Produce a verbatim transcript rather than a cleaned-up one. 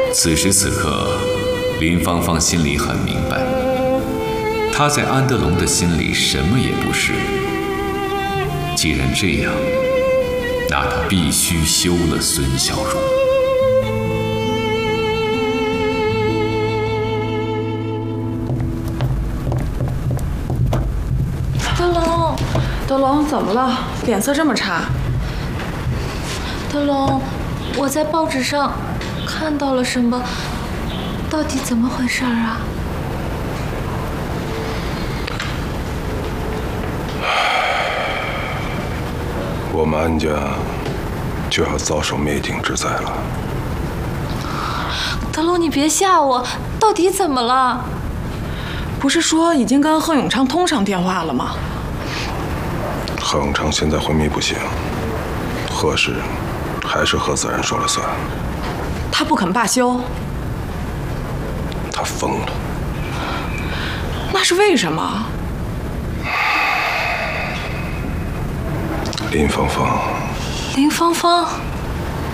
此时此刻，林芳芳心里很明白，她在安德龙的心里什么也不是。既然这样，那她必须休了孙小茹。 德龙，德龙，怎么了？脸色这么差。 德龙，我在报纸上看到了什么？到底怎么回事啊？ 我们安家就要遭受灭顶之灾了。 德龙，你别吓我，到底怎么了？ 不是说已经跟贺永昌通上电话了吗？ 贺永昌现在昏迷不醒，贺氏还是贺子然说了算。 他不肯罢休， 他疯了。 那是为什么？ 林芳芳， 林芳芳。